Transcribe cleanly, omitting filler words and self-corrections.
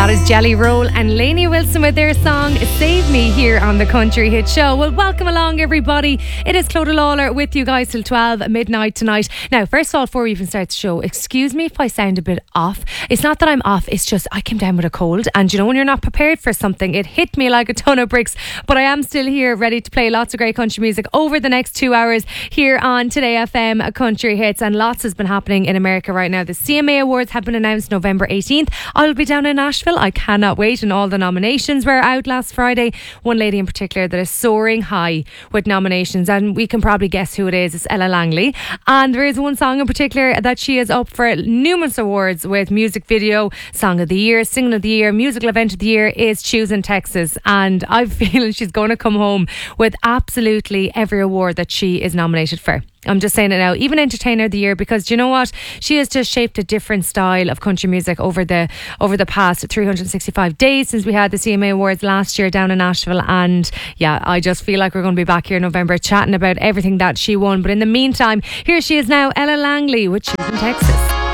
That is Jelly Roll and Lainey Wilson with their song Save Me here on the Country Hit Show. Well, welcome along everybody. It is Clodagh Lawler with you guys till 12 midnight tonight. Now, first of all, before we even start the show, excuse me if I sound a bit off. It's not that I'm off, it's just I came down with a cold, and you know when you're not prepared for something, it hit me like a ton of bricks. But I am still here, ready to play lots of great country music over the next 2 hours here on Today FM Country Hits, and lots has been happening in America right now. The CMA Awards have been announced November 18th. I'll be down in Nashville. I cannot wait, and all the nominations were out last Friday. One lady in particular that is soaring high with nominations, and we can probably guess who it is. It's Ella Langley, and there is one song in particular that she is up for numerous awards with. Music video, Song of the Year, Single of the Year, Musical Event of the Year is Choosing Texas, and I feel she's going to come home with absolutely every award that she is nominated for. I'm just saying it now, even Entertainer of the Year, because do you know what? She has just shaped a different style of country music over the past 365 days since we had the CMA Awards last year down in Nashville. And yeah, I just feel like we're going to be back here in November chatting about everything that she won. But in the meantime, here she is now, Ella Langley with Choosing Texas.